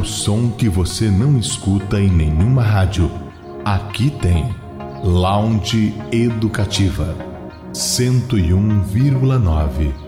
som que você não escuta em nenhuma rádio. Aqui tem Lounge Educativa 101,9.